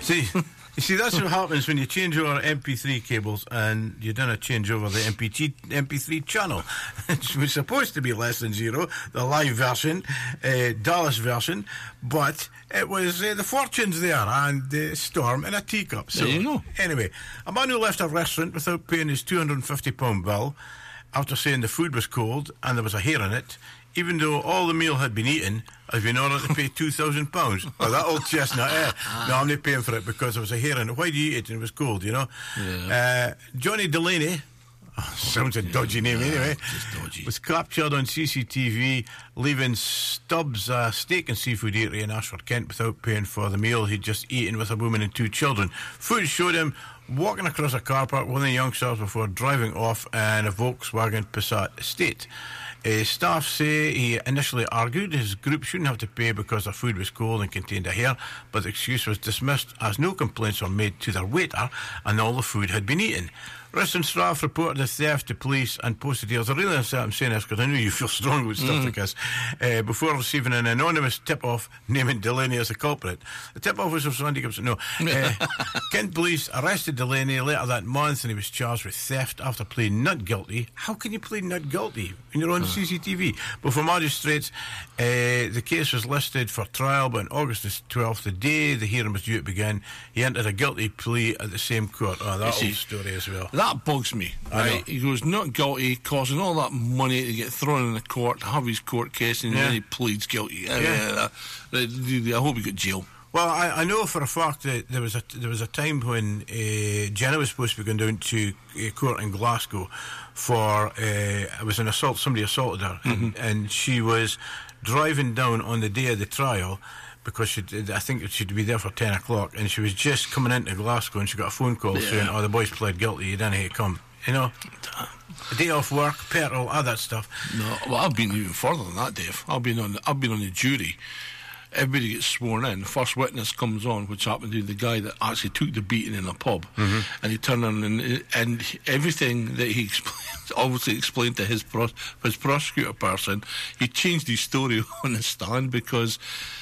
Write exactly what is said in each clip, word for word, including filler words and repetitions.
See, you see, that's what happens when you change over M P three cables and you don't change over the M P three channel. It was supposed to be less than zero, the live version, uh, Dallas version, but it was uh, the fortunes there and uh, Storm in a teacup. So, there you go. Anyway, a man who left a restaurant without paying his two hundred fifty pound bill after saying the food was cold and there was a hair in it, even though all the meal had been eaten, has been ordered to pay two thousand pounds. Well, that old chestnut, eh? No, I'm not paying for it because there was a hair in it. Why do you eat it and it was cold, you know? Yeah. Uh, Johnny Delaney, oh, sounds a dodgy name yeah, anyway, dodgy. was captured on C C T V leaving Stubbs uh, Steak and Seafood Eatery in Ashford, Kent, without paying for the meal he'd just eaten with a woman and two children. Footage showed him walking across a car park with the youngsters before driving off in a Volkswagen Passat Estate. Uh, staff say he initially argued his group shouldn't have to pay because their food was cold and contained a hair, but the excuse was dismissed as no complaints were made to their waiter and all the food had been eaten. Restaurant staff reported the theft to police and posted deals. I really I'm saying this because I know you feel strong with stuff mm. like this. Uh, before receiving an anonymous tip-off naming Delaney as a culprit. The tip-off was of Sandy Gibson. No. Uh, Kent police arrested Delaney later that month and he was charged with theft after pleading not guilty. How can you plead not guilty when you're on uh. C C T V? Before magistrates, uh, the case was listed for trial, but on August the twelfth, the day the hearing was due to begin, he entered a guilty plea at the same court. Oh, that old story as well. That bugs me. Right? He goes not guilty, causing all that money to get thrown in the court, to have his court case, and yeah. then he pleads guilty. Yeah. Uh, I hope he got jail. Well, I, I know for a fact that there was a there was a time when uh, Jenna was supposed to be going down to uh, court in Glasgow for uh, it was an assault. Somebody assaulted her, mm-hmm. and, and she was driving down on the day of the trial. Because she, I think she'd be there for ten o'clock, and she was just coming into Glasgow, and she got a phone call yeah. saying, "Oh, the boys pled guilty. You didn't have to come." You know, a day off work, petrol, all that stuff. No, well, I've been even further than that, Dave. I've been on. The, I've been on the jury. Everybody gets sworn in. The first witness comes on, which happened to be the guy that actually took the beating in a pub, mm-hmm. and he turned on and, and everything that he explained, obviously explained to his pros, his prosecutor person. He changed his story on the stand because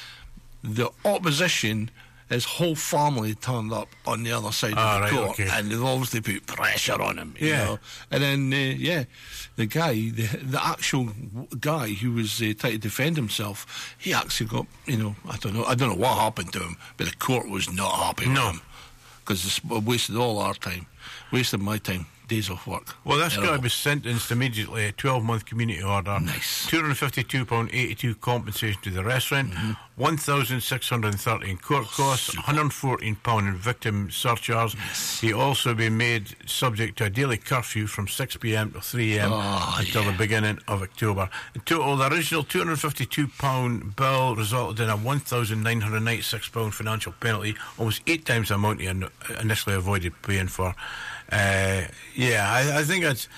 the opposition, his whole family turned up on the other side oh, of the right, court, okay. and they've obviously put pressure on him. You yeah. know? And then, uh, yeah, the guy, the, the actual guy who was uh, trying to defend himself, he actually got, you know, I don't know, I don't know what happened to him, but the court was not happy no. with him because it's wasted all our time, wasted my time. Days off work. Well, this guy was sentenced immediately, a twelve-month community order. Nice. two hundred fifty-two pounds eighty-two compensation to the restaurant, mm-hmm. one thousand six hundred thirty in court costs, Super. one hundred fourteen pounds in victim surcharge. Yes. He also been made subject to a daily curfew from six p.m. to three a.m. Oh, until yeah. the beginning of October. In total, the original two hundred fifty-two pounds bill resulted in a one thousand nine hundred ninety-six pounds financial penalty, almost eight times the amount he initially avoided paying for. Uh, yeah, I, I think it's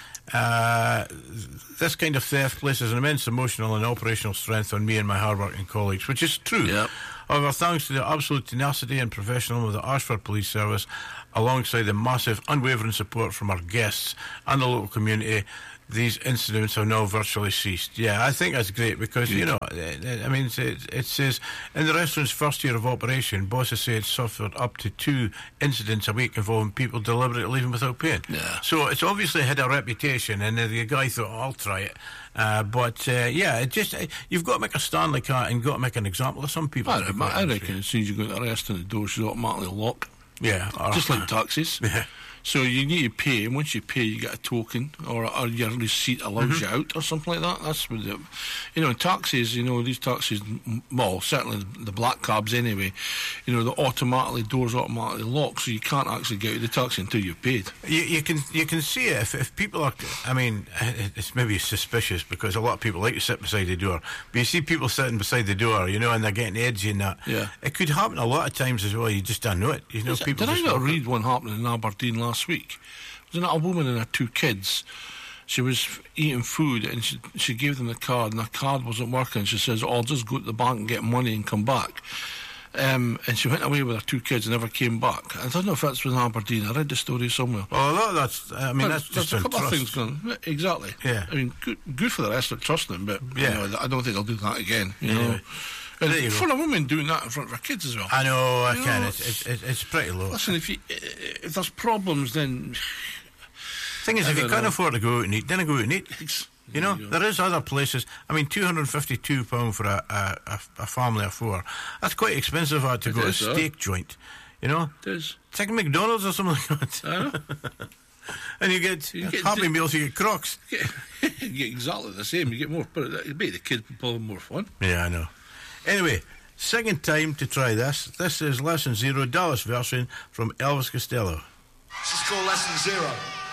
uh, this kind of theft places an immense emotional and operational strength on me and my hard-working colleagues, which is true. Yep. However, thanks to the absolute tenacity and professionalism of the Ashford Police Service, alongside the massive, unwavering support from our guests and the local community, these incidents have now virtually ceased. Yeah, I think that's great because, Good. you know, I mean, it, it says in the restaurant's first year of operation, bosses say it suffered up to two incidents a week involving people deliberately leaving without paying. Yeah. So it's obviously had a reputation, and the guy thought, oh, I'll try it. Uh, but, uh, yeah, it just uh, you've got to make a stand like that and got to make an example of some people. I, I, I reckon as soon as you go to the restaurant, the door should automatically lock. Yeah. Or, just like taxis. Yeah. So you need to pay, and once you pay, you get a token, or, or your receipt allows mm-hmm. you out, or something like that. That's what the, you know, taxis. You know, these taxis. Well, certainly the black cabs anyway. You know, the automatically doors automatically lock, so you can't actually get out of the taxi until you've paid. You, you can you can see it if, if people are. I mean, it's maybe suspicious because a lot of people like to sit beside the door, but you see people sitting beside the door, you know, and they're getting edgy and that. Yeah, it could happen a lot of times as well. You just don't know it. You know, Is people. Did just I not read one happening in Aberdeen last week? Wasn't it a woman and her two kids? She was eating food and she, she gave them the card, and the card wasn't working. She says, oh, I'll just go to the bank and get money and come back. Um, and she went away with her two kids and never came back. I don't know if that's in Aberdeen. I read the story somewhere. Well, that, that's, I mean, but that's just there's a couple trust. of things going. Exactly. Yeah. I mean, good, good for the rest of trusting them, but yeah. you know, I don't think they'll do that again. You yeah. know. And There you go. for a woman doing that in front of her kids as well. I know, I You can. know, It's, it's, it's pretty low. Listen, if you, if there's problems, then Thing is, I if you don't can't know. afford to go out and eat, then go out and eat. You know, go. there is other places. I mean, two hundred fifty-two pounds for a, a, a, a family of four. That's quite expensive uh, to It go to a is, though. steak joint. You know, it is. it's like McDonald's or something like that. I know. And you get, You get Happy di- Meals, you get Crocs. you get exactly the same. You get more, but it make the kids probably more fun. Yeah, I know. Anyway, second time to try this. This is Lesson Zero, Dallas version from Elvis Costello. This is called Lesson Zero.